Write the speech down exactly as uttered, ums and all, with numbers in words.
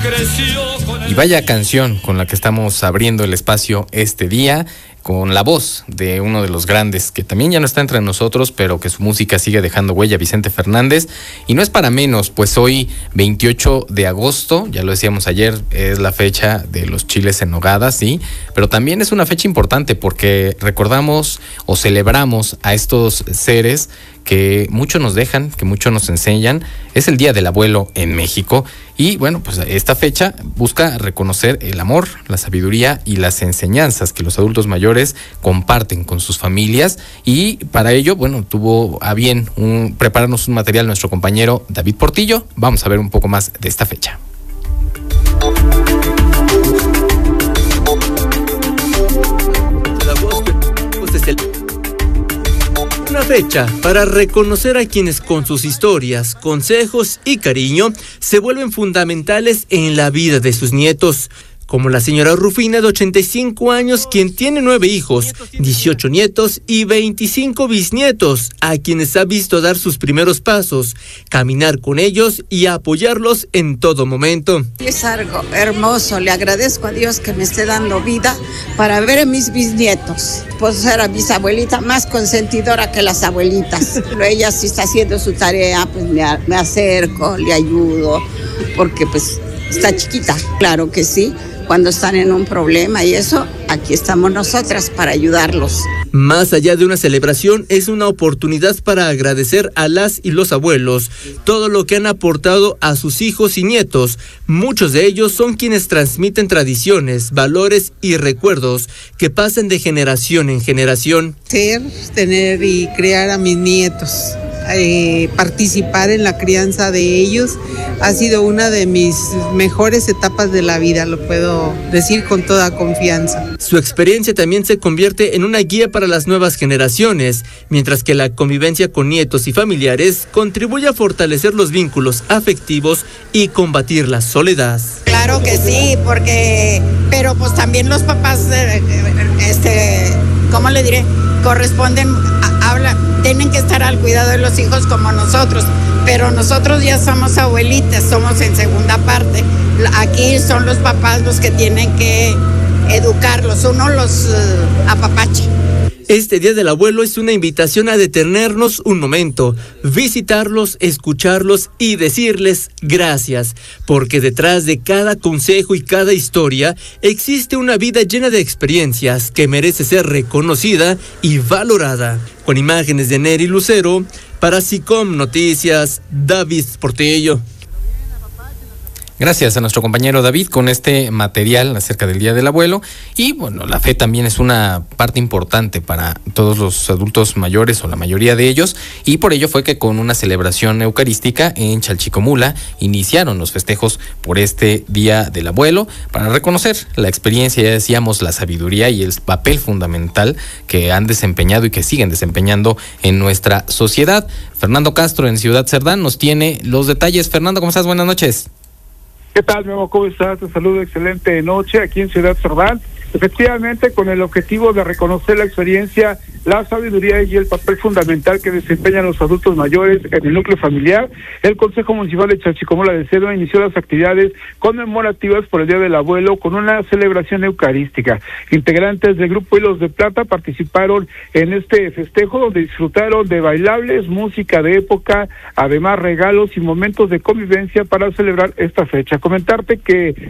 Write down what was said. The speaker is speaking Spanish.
Y vaya canción con la que estamos abriendo el espacio este día, con la voz de uno de los grandes que también ya no está entre nosotros, pero que su música sigue dejando huella, Vicente Fernández. Y no es para menos, pues hoy veintiocho de agosto, ya lo decíamos ayer, es la fecha de los chiles en nogada, sí, pero también es una fecha importante porque recordamos o celebramos a estos seres que mucho nos dejan, que mucho nos enseñan. Es el Día del Abuelo en México y bueno, pues esta fecha busca reconocer el amor, la sabiduría y las enseñanzas que los adultos mayores comparten con sus familias, y para ello, bueno, tuvo a bien un, prepararnos un material nuestro compañero David Portillo. Vamos a ver un poco más de esta fecha. Una fecha para reconocer a quienes con sus historias, consejos y cariño se vuelven fundamentales en la vida de sus nietos, como la señora Rufina de ochenta y cinco años, quien tiene nueve hijos, dieciocho nietos y veinticinco bisnietos, a quienes ha visto dar sus primeros pasos, caminar con ellos y apoyarlos en todo momento. Es algo hermoso, le agradezco a Dios que me esté dando vida para ver a mis bisnietos. Pues ser a mis abuelitas más consentidora que las abuelitas. Pero ella sí está haciendo su tarea, pues me, me acerco, le ayudo, porque pues está chiquita, claro que sí. Cuando están en un problema y eso, aquí estamos nosotras para ayudarlos. Más allá de una celebración, es una oportunidad para agradecer a las y los abuelos todo lo que han aportado a sus hijos y nietos. Muchos de ellos son quienes transmiten tradiciones, valores y recuerdos que pasan de generación en generación. Ser, tener y criar a mis nietos. Eh, participar en la crianza de ellos ha sido una de mis mejores etapas de la vida, lo puedo decir con toda confianza. Su experiencia también se convierte en una guía para las nuevas generaciones, mientras que la convivencia con nietos y familiares contribuye a fortalecer los vínculos afectivos y combatir la soledad. Claro que sí, porque, pero pues también los papás, este, ¿cómo le diré? Corresponden, a, habla, tienen que estar al cuidado de los hijos como nosotros, pero nosotros ya somos abuelitas, somos en segunda parte. Aquí son los papás los que tienen que educarlos, uno los uh, apapacha. Este Día del Abuelo es una invitación a detenernos un momento, visitarlos, escucharlos y decirles gracias, porque detrás de cada consejo y cada historia existe una vida llena de experiencias que merece ser reconocida y valorada. Con imágenes de Neri Lucero, para SICOM Noticias, David Portillo. Gracias a nuestro compañero David con este material acerca del Día del Abuelo. Y bueno, la fe también es una parte importante para todos los adultos mayores o la mayoría de ellos, y por ello fue que con una celebración eucarística en Chalchicomula iniciaron los festejos por este Día del Abuelo para reconocer la experiencia, ya decíamos, la sabiduría y el papel fundamental que han desempeñado y que siguen desempeñando en nuestra sociedad. Fernando Castro en Ciudad Cerdán nos tiene los detalles. Fernando, ¿cómo estás? Buenas noches. ¿Qué tal, Memo? ¿Cómo estás? Te saludo, excelente noche aquí en Ciudad Cerdán. Efectivamente, con el objetivo de reconocer la experiencia, la sabiduría y el papel fundamental que desempeñan los adultos mayores en el núcleo familiar, el Consejo Municipal de Chalchicomula de Cerdán inició las actividades conmemorativas por el Día del Abuelo con una celebración eucarística. Integrantes del Grupo Hilos de Plata participaron en este festejo, donde disfrutaron de bailables, música de época, además regalos y momentos de convivencia para celebrar esta fecha. Comentarte que